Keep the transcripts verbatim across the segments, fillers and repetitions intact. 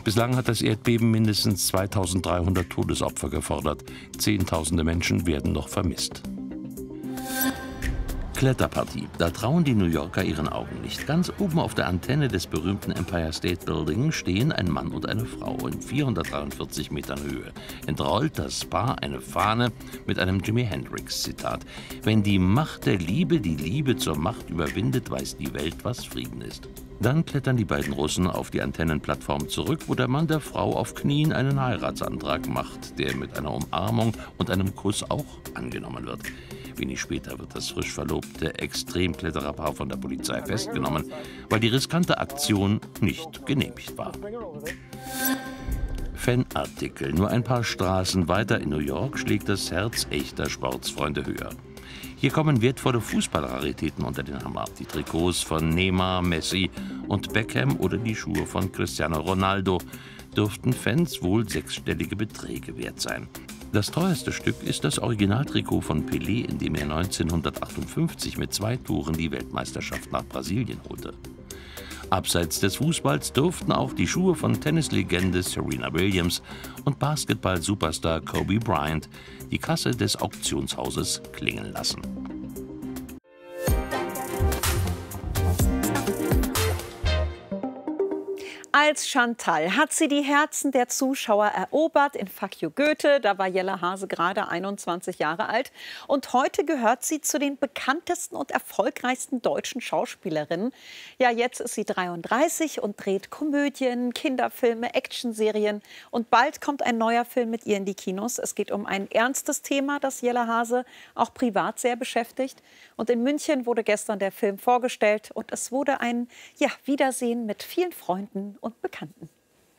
Bislang hat das Erdbeben mindestens zweitausenddreihundert Todesopfer gefordert. Zehntausende Menschen werden noch vermisst. Kletterpartie. Da trauen die New Yorker ihren Augen nicht. Ganz oben auf der Antenne des berühmten Empire State Building stehen ein Mann und eine Frau in vierhundertdreiundvierzig Metern Höhe. Entrollt das Paar eine Fahne mit einem Jimi Hendrix-Zitat. Wenn die Macht der Liebe die Liebe zur Macht überwindet, weiß die Welt, was Frieden ist. Dann klettern die beiden Russen auf die Antennenplattform zurück, wo der Mann der Frau auf Knien einen Heiratsantrag macht, der mit einer Umarmung und einem Kuss auch angenommen wird. Wenig später wird das frisch verlobte Extremklettererpaar von der Polizei festgenommen, weil die riskante Aktion nicht genehmigt war. Fanartikel. Nur ein paar Straßen weiter in New York schlägt das Herz echter Sportsfreunde höher. Hier kommen wertvolle Fußballraritäten unter den Hammer. Die Trikots von Neymar, Messi und Beckham oder die Schuhe von Cristiano Ronaldo dürften Fans wohl sechsstellige Beträge wert sein. Das teuerste Stück ist das Originaltrikot von Pelé, in dem er neunzehnhundertachtundfünfzig mit zwei Toren die Weltmeisterschaft nach Brasilien holte. Abseits des Fußballs durften auch die Schuhe von Tennislegende Serena Williams und Basketball-Superstar Kobe Bryant die Kasse des Auktionshauses klingeln lassen. Als Chantal hat sie die Herzen der Zuschauer erobert in Fuck You Goethe. Da war Jella Hase gerade einundzwanzig Jahre alt. Und heute gehört sie zu den bekanntesten und erfolgreichsten deutschen Schauspielerinnen. Ja, jetzt ist sie dreiunddreißig und dreht Komödien, Kinderfilme, Actionserien. Und bald kommt ein neuer Film mit ihr in die Kinos. Es geht um ein ernstes Thema, das Jella Hase auch privat sehr beschäftigt. Und in München wurde gestern der Film vorgestellt. Und es wurde ein ja, Wiedersehen mit vielen Freunden und Bekannten.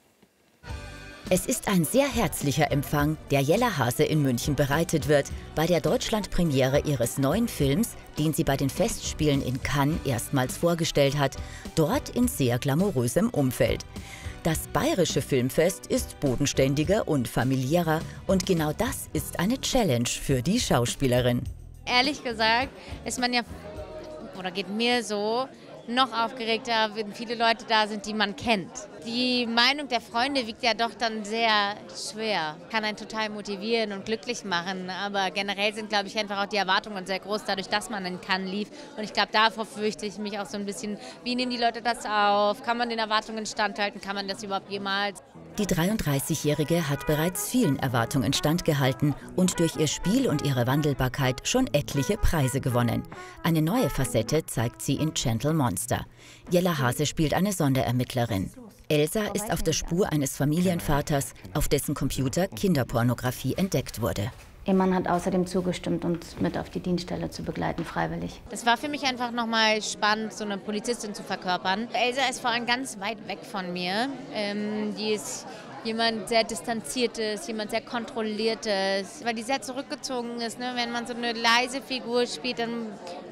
Es ist ein sehr herzlicher Empfang, der Jella Hase in München bereitet wird, bei der Deutschlandpremiere ihres neuen Films, den sie bei den Festspielen in Cannes erstmals vorgestellt hat, dort in sehr glamourösem Umfeld. Das Bayerische Filmfest ist bodenständiger und familiärer und genau das ist eine Challenge für die Schauspielerin. Ehrlich gesagt ist man ja, oder geht mir so, noch aufgeregter, wenn viele Leute da sind, die man kennt. Die Meinung der Freunde wiegt ja doch dann sehr schwer. Kann einen total motivieren und glücklich machen, aber generell sind, glaube ich, einfach auch die Erwartungen sehr groß, dadurch, dass man in Cannes lief. Und ich glaube, davor fürchte ich mich auch so ein bisschen, wie nehmen die Leute das auf? Kann man den Erwartungen standhalten? Kann man das überhaupt jemals? Die dreiunddreißigjährige hat bereits vielen Erwartungen standgehalten und durch ihr Spiel und ihre Wandelbarkeit schon etliche Preise gewonnen. Eine neue Facette zeigt sie in Gentle Monster. Jella Hase spielt eine Sonderermittlerin. Elsa ist auf der Spur eines Familienvaters, auf dessen Computer Kinderpornografie entdeckt wurde. Ihr Mann hat außerdem zugestimmt, uns mit auf die Dienststelle zu begleiten, freiwillig. Das war für mich einfach nochmal spannend, so eine Polizistin zu verkörpern. Elsa ist vor allem ganz weit weg von mir. Ähm, die ist jemand sehr Distanziertes, jemand sehr Kontrolliertes, weil die sehr zurückgezogen ist. Ne? Wenn man so eine leise Figur spielt, dann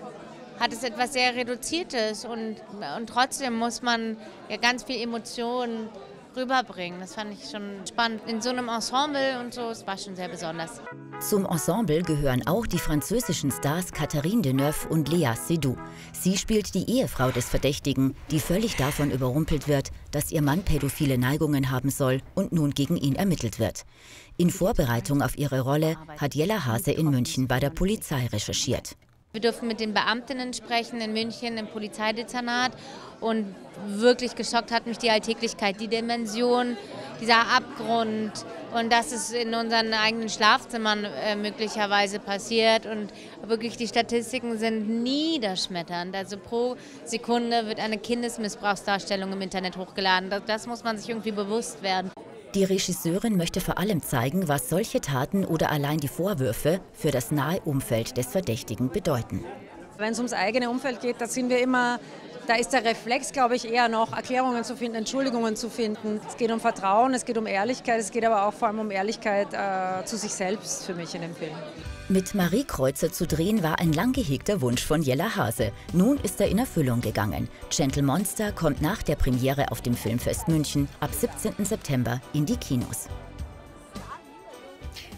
hat es etwas sehr Reduziertes und, und trotzdem muss man ja ganz viel Emotionen rüberbringen. Das fand ich schon spannend. In so einem Ensemble und so, es war schon sehr besonders. Zum Ensemble gehören auch die französischen Stars Catherine Deneuve und Léa Seydoux. Sie spielt die Ehefrau des Verdächtigen, die völlig davon überrumpelt wird, dass ihr Mann pädophile Neigungen haben soll und nun gegen ihn ermittelt wird. In Vorbereitung auf ihre Rolle hat Jella Hase in München bei der Polizei recherchiert. Wir durften mit den Beamtinnen sprechen in München im Polizeidezernat und wirklich geschockt hat mich die Alltäglichkeit, die Dimension, dieser Abgrund und dass es in unseren eigenen Schlafzimmern äh, möglicherweise passiert und wirklich die Statistiken sind niederschmetternd. Also pro Sekunde wird eine Kindesmissbrauchsdarstellung im Internet hochgeladen. Das, das muss man sich irgendwie bewusst werden. Die Regisseurin möchte vor allem zeigen, was solche Taten oder allein die Vorwürfe für das nahe Umfeld des Verdächtigen bedeuten. Wenn es ums eigene Umfeld geht, da sind wir immer, da ist der Reflex, glaube ich, eher noch Erklärungen zu finden, Entschuldigungen zu finden. Es geht um Vertrauen, es geht um Ehrlichkeit, es geht aber auch vor allem um Ehrlichkeit äh, zu sich selbst für mich in dem Film. Mit Marie Kreuzer zu drehen war ein lang gehegter Wunsch von Jella Hase. Nun ist er in Erfüllung gegangen. Gentle Monster kommt nach der Premiere auf dem Filmfest München ab siebzehnten September in die Kinos.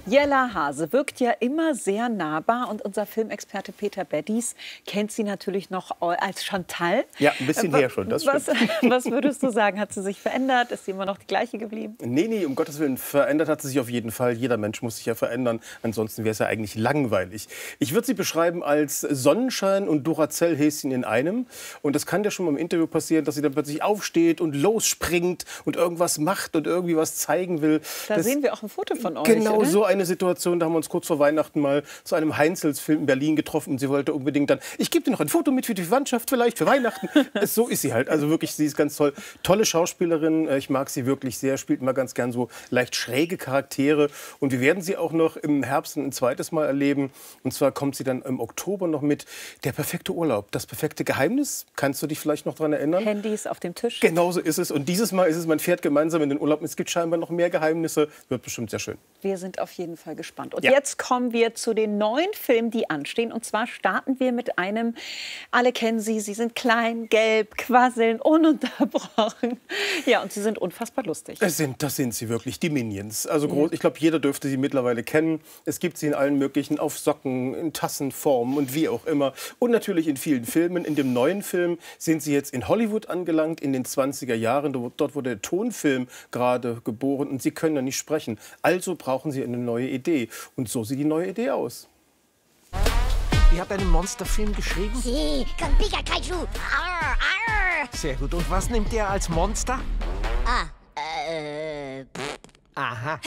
Jella Hase wirkt ja immer sehr nahbar und unser Filmexperte Peter Beddies kennt sie natürlich noch als Chantal. Ja, ein bisschen Äh, her schon, das was, stimmt. was würdest du sagen? Hat sie sich verändert? Ist sie immer noch die gleiche geblieben? Nee, nee, um Gottes Willen, verändert hat sie sich auf jeden Fall. Jeder Mensch muss sich ja verändern, ansonsten wäre es ja eigentlich langweilig. Ich würde sie beschreiben als Sonnenschein und Duracell-Häschen in einem. Und das kann ja schon mal im Interview passieren, dass sie dann plötzlich aufsteht und losspringt und irgendwas macht und irgendwie was zeigen will. Da das, sehen wir auch ein Foto von euch, Genau oder? so eine Situation, da haben wir uns kurz vor Weihnachten mal zu einem Heinzels-Film in Berlin getroffen und sie wollte unbedingt dann, ich gebe dir noch ein Foto mit für die Verwandtschaft, vielleicht für Weihnachten. So ist sie halt, also wirklich, sie ist ganz toll. Tolle Schauspielerin, ich mag sie wirklich sehr, spielt immer ganz gern so leicht schräge Charaktere und wir werden sie auch noch im Herbst ein zweites Mal erleben und zwar kommt sie dann im Oktober noch mit Der perfekte Urlaub, das perfekte Geheimnis, kannst du dich vielleicht noch daran erinnern? Handys auf dem Tisch. Genau so ist es und dieses Mal ist es, man fährt gemeinsam in den Urlaub, es gibt scheinbar noch mehr Geheimnisse, wird bestimmt sehr schön. Wir sind auf jeden Fall gespannt. Und Ja. jetzt kommen wir zu den neuen Filmen, die anstehen. Und zwar starten wir mit einem, alle kennen sie, sie sind klein, gelb, quasseln, ununterbrochen. Ja, und sie sind unfassbar lustig. Das sind, das sind sie wirklich, die Minions. Also groß, ich glaube, jeder dürfte sie mittlerweile kennen. Es gibt sie in allen möglichen, auf Socken, in Tassenformen und wie auch immer. Und natürlich in vielen Filmen. In dem neuen Film sind sie jetzt in Hollywood angelangt, in den zwanziger Jahren. Dort wurde der Tonfilm gerade geboren und sie können ja nicht sprechen. Also brauchen sie eine neue Idee. Und so sieht die neue Idee aus. Ihr habt einen Monsterfilm geschrieben? Sí, con Pika Kaiju. Arr, arr. Sehr gut. Und was nimmt ihr als Monster? Ah, äh, pff. Aha.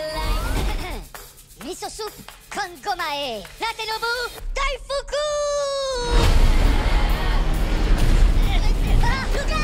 Miso soup con gomae. Natenobu Daifuku! Ah, Luca!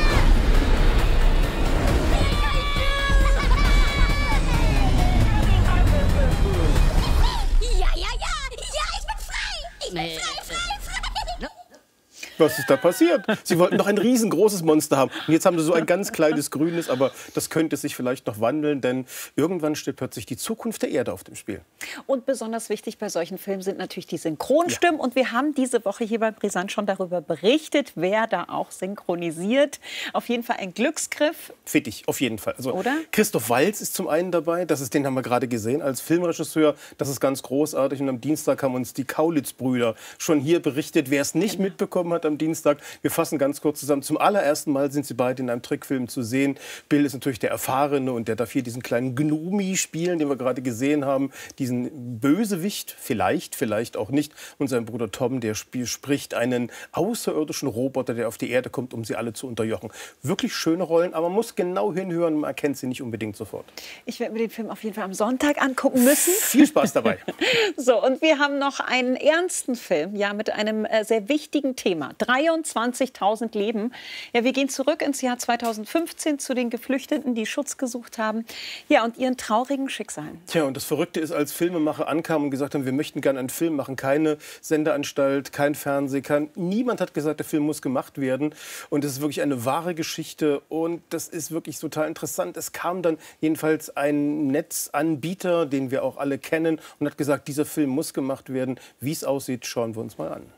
Ja, ja, ja! Ja, ich bin frei! Ich bin frei, frei, frei! Was ist da passiert? Sie wollten doch ein riesengroßes Monster haben. Und jetzt haben sie so ein ganz kleines grünes, aber das könnte sich vielleicht noch wandeln, denn irgendwann steht plötzlich die Zukunft der Erde auf dem Spiel. Und besonders wichtig bei solchen Filmen sind natürlich die Synchronstimmen. Ja. Und wir haben diese Woche hier bei Brisant schon darüber berichtet, wer da auch synchronisiert. Auf jeden Fall ein Glücksgriff. Fittig, auf jeden Fall. Also, Oder? Christoph Waltz ist zum einen dabei, das ist, den haben wir gerade gesehen als Filmregisseur. Das ist ganz großartig. Und am Dienstag haben uns die Kaulitz-Brüder schon hier berichtet. Wer es nicht mitbekommen hat am Dienstag, wir fassen ganz kurz zusammen. Zum allerersten Mal sind sie beide in einem Trickfilm zu sehen. Bill ist natürlich der Erfahrene und der darf hier diesen kleinen Gnumi spielen, den wir gerade gesehen haben. Diesen Bösewicht, vielleicht, vielleicht auch nicht. Und sein Bruder Tom, der spiel, spricht einen außerirdischen Roboter, der auf die Erde kommt, um sie alle zu unterjochen. Wirklich schöne Rollen, aber man muss genau hinhören, man erkennt sie nicht unbedingt sofort. Ich werde mir den Film auf jeden Fall am Sonntag angucken müssen. Viel Spaß dabei. So, und wir haben noch einen ernsten Film, ja, mit einem äh, sehr wichtigen Thema. dreiundzwanzigtausend Leben. Ja, wir gehen zurück ins Jahr zweitausendfünfzehn zu den Geflüchteten, die Schutz gesucht haben. Ja, und ihren traurigen Schicksalen. Tja, und das Verrückte ist, als Filmemacher ankamen und gesagt haben, wir möchten gerne einen Film machen, keine Sendeanstalt, kein Fernsehen, kein, niemand hat gesagt, der Film muss gemacht werden. Und es ist wirklich eine wahre Geschichte und das ist wirklich total interessant. Es kam dann jedenfalls ein Netzanbieter, den wir auch alle kennen, und hat gesagt, dieser Film muss gemacht werden. Wie es aussieht, schauen wir uns mal an.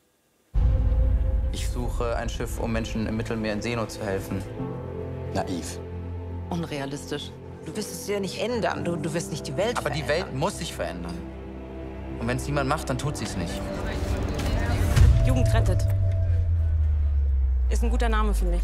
Ich suche ein Schiff, um Menschen im Mittelmeer in Seenot zu helfen. Naiv. Unrealistisch. Du wirst es ja nicht ändern. Du, du wirst nicht die Welt Aber verändern. die Welt muss sich verändern. Und wenn es niemand macht, dann tut sie es nicht. Jugend rettet. Ist ein guter Name, finde ich.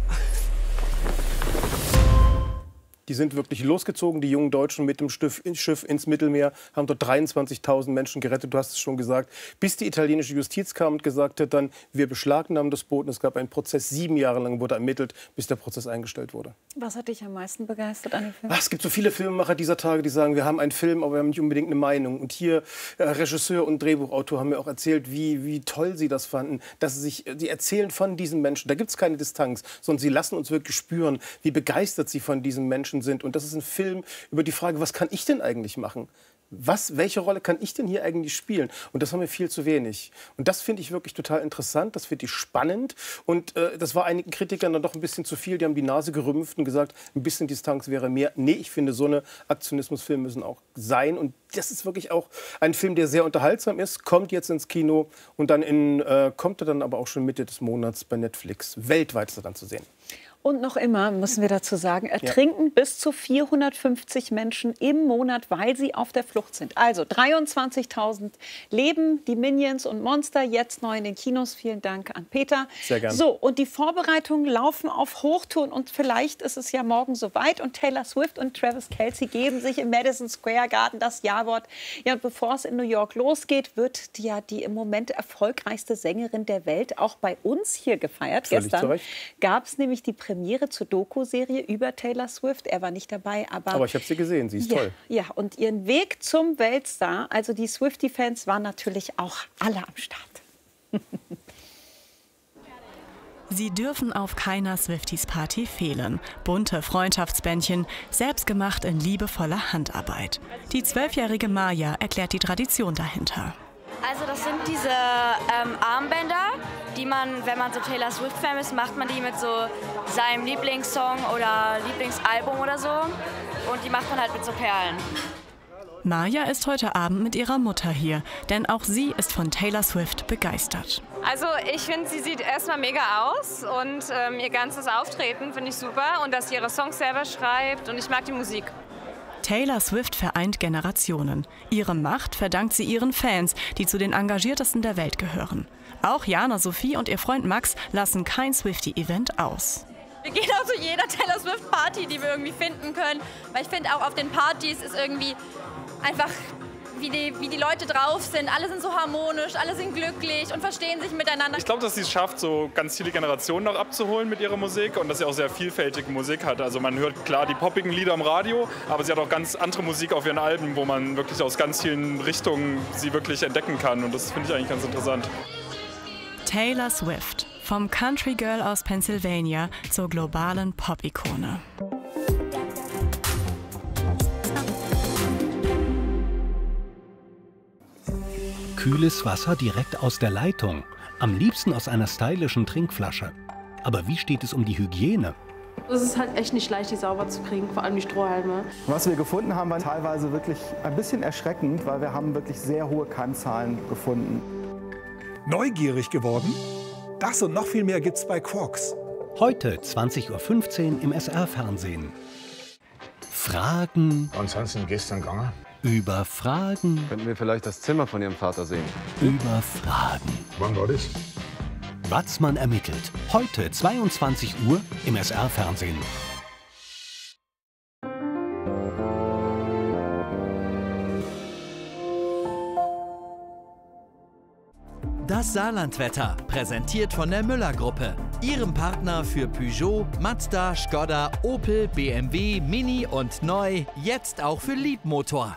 Die sind wirklich losgezogen, die jungen Deutschen mit dem Schiff ins Mittelmeer, haben dort dreiundzwanzigtausend Menschen gerettet, du hast es schon gesagt, bis die italienische Justiz kam und gesagt hat, dann, wir beschlagnahmen das Boot und es gab einen Prozess, sieben Jahre lang wurde ermittelt, bis der Prozess eingestellt wurde. Was hat dich am meisten begeistert an dem Film? Ach, es gibt so viele Filmemacher dieser Tage, die sagen, wir haben einen Film, aber wir haben nicht unbedingt eine Meinung. Und hier, äh, Regisseur und Drehbuchautor haben mir auch erzählt, wie, wie toll sie das fanden, dass sie sich, die erzählen von diesen Menschen, da gibt es keine Distanz, sondern sie lassen uns wirklich spüren, wie begeistert sie von diesen Menschen sind. Und das ist ein Film über die Frage, was kann ich denn eigentlich machen? Was, welche Rolle kann ich denn hier eigentlich spielen? Und das haben wir viel zu wenig. Und das finde ich wirklich total interessant, das finde ich spannend. Und äh, das war einigen Kritikern dann doch ein bisschen zu viel. Die haben die Nase gerümpft und gesagt, ein bisschen Distanz wäre mehr. Nee, ich finde, so eine Aktionismusfilme müssen auch sein. Und das ist wirklich auch ein Film, der sehr unterhaltsam ist, kommt jetzt ins Kino und dann in, äh, kommt er dann aber auch schon Mitte des Monats bei Netflix. Weltweit ist er dann zu sehen. Und noch immer, müssen wir dazu sagen, ertrinken ja. bis zu vierhundertfünfzig Menschen im Monat, weil sie auf der Flucht sind. Also dreiundzwanzigtausend leben die Minions und Monster jetzt neu in den Kinos. Vielen Dank an Peter. Sehr gerne. So, und die Vorbereitungen laufen auf Hochtouren und vielleicht ist es ja morgen soweit. Und Taylor Swift und Travis Kelce geben sich im Madison Square Garden das Ja-Wort. Ja, und bevor es in New York losgeht, wird die, ja die im Moment erfolgreichste Sängerin der Welt auch bei uns hier gefeiert. Völlig Gestern gab es nämlich die Premiere zur Doku-Serie über Taylor Swift. Er war nicht dabei, aber... Aber ich habe sie gesehen, sie ist ja, toll. Ja, und ihren Weg zum Weltstar, also die Swiftie-Fans waren natürlich auch alle am Start. Sie dürfen auf keiner Swifties-Party fehlen. Bunte Freundschaftsbändchen, selbstgemacht in liebevoller Handarbeit. Die zwölfjährige Maya erklärt die Tradition dahinter. Also das sind diese ähm, Armbänder, die man, wenn man so Taylor Swift-Fan ist, macht man die mit so seinem Lieblingssong oder Lieblingsalbum oder so. Und die macht man halt mit so Perlen. Maya ist heute Abend mit ihrer Mutter hier, denn auch sie ist von Taylor Swift begeistert. Also ich finde, sie sieht erstmal mega aus und ähm, ihr ganzes Auftreten finde ich super und dass sie ihre Songs selber schreibt und ich mag die Musik. Taylor Swift vereint Generationen. Ihre Macht verdankt sie ihren Fans, die zu den engagiertesten der Welt gehören. Auch Jana Sophie und ihr Freund Max lassen kein Swiftie-Event aus. Wir gehen auch zu jeder Taylor Swift-Party, die wir irgendwie finden können. Weil ich finde, auch auf den Partys ist irgendwie einfach, wie die, wie die Leute drauf sind. Alle sind so harmonisch, alle sind glücklich und verstehen sich miteinander. Ich glaube, dass sie es schafft, so ganz viele Generationen noch abzuholen mit ihrer Musik und dass sie auch sehr vielfältige Musik hat. Also man hört klar die poppigen Lieder im Radio, aber sie hat auch ganz andere Musik auf ihren Alben, wo man wirklich aus ganz vielen Richtungen sie wirklich entdecken kann. Und das finde ich eigentlich ganz interessant. Taylor Swift. Vom Country Girl aus Pennsylvania zur globalen Pop-Ikone. Kühles Wasser direkt aus der Leitung. Am liebsten aus einer stylischen Trinkflasche. Aber wie steht es um die Hygiene? Es ist halt echt nicht leicht, die sauber zu kriegen, vor allem die Strohhalme. Was wir gefunden haben, war teilweise wirklich ein bisschen erschreckend, weil wir haben wirklich sehr hohe Kannzahlen gefunden. Neugierig geworden? Das und noch viel mehr gibt's bei Quarks. Heute zwanzig Uhr fünfzehn im S R-Fernsehen. Fragen. Ansonsten gestern gegangen. Über Fragen. Könnten wir vielleicht das Zimmer von Ihrem Vater sehen? Über Fragen. Wann war das? Watzmann ermittelt. Heute zweiundzwanzig Uhr im S R-Fernsehen. Das Saarlandwetter, präsentiert von der Müller-Gruppe. Ihrem Partner für Peugeot, Mazda, Skoda, Opel, B M W, Mini und neu, jetzt auch für Liebmotor.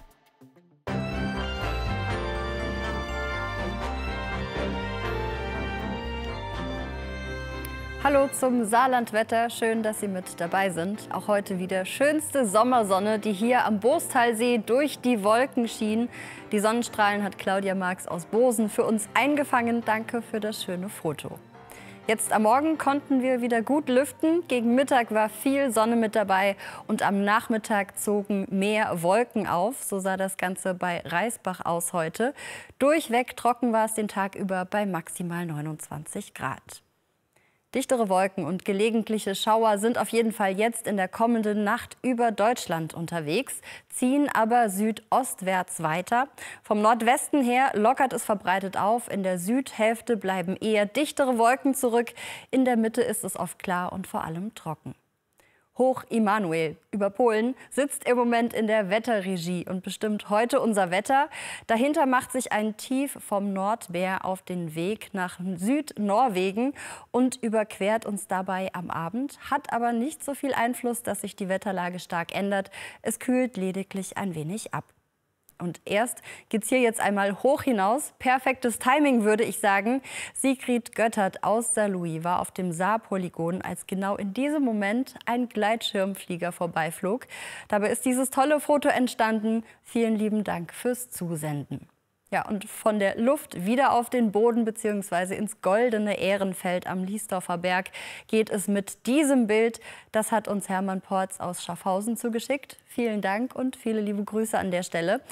Hallo zum Saarlandwetter, schön, dass Sie mit dabei sind. Auch heute wieder schönste Sommersonne, die hier am Boostalsee durch die Wolken schien. Die Sonnenstrahlen hat Claudia Marx aus Bosen für uns eingefangen. Danke für das schöne Foto. Jetzt am Morgen konnten wir wieder gut lüften. Gegen Mittag war viel Sonne mit dabei und am Nachmittag zogen mehr Wolken auf. So sah das Ganze bei Reisbach aus heute. Durchweg trocken war es den Tag über bei maximal neunundzwanzig Grad. Dichtere Wolken und gelegentliche Schauer sind auf jeden Fall jetzt in der kommenden Nacht über Deutschland unterwegs, ziehen aber südostwärts weiter. Vom Nordwesten her lockert es verbreitet auf. In der Südhälfte bleiben eher dichtere Wolken zurück. In der Mitte ist es oft klar und vor allem trocken. Hoch Immanuel über Polen sitzt im Moment in der Wetterregie und bestimmt heute unser Wetter. Dahinter macht sich ein Tief vom Nordmeer auf den Weg nach Südnorwegen und überquert uns dabei am Abend, hat aber nicht so viel Einfluss, dass sich die Wetterlage stark ändert. Es kühlt lediglich ein wenig ab. Und erst geht's hier jetzt einmal hoch hinaus. Perfektes Timing, würde ich sagen. Sigrid Göttert aus Saarlouis war auf dem Saar-Polygon, als genau in diesem Moment ein Gleitschirmflieger vorbeiflog. Dabei ist dieses tolle Foto entstanden. Vielen lieben Dank fürs Zusenden. Ja, und von der Luft wieder auf den Boden bzw. ins goldene Ehrenfeld am Liesdorfer Berg geht es mit diesem Bild. Das hat uns Hermann Porz aus Schaffhausen zugeschickt. Vielen Dank und viele liebe Grüße an der Stelle.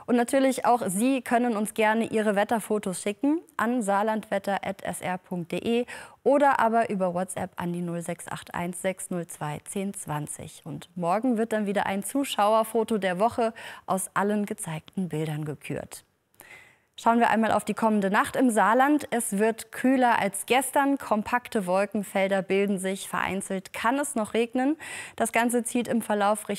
Und natürlich auch Sie können uns gerne Ihre Wetterfotos schicken an saarlandwetter at s r punkt d e oder aber über WhatsApp an die null sechs acht eins sechs null zwei zehn zwanzig. Und morgen wird dann wieder ein Zuschauerfoto der Woche aus allen gezeigten Bildern gekürt. Schauen wir einmal auf die kommende Nacht im Saarland. Es wird kühler als gestern. Kompakte Wolkenfelder bilden sich. Vereinzelt kann es noch regnen. Das Ganze zieht im Verlauf Richtung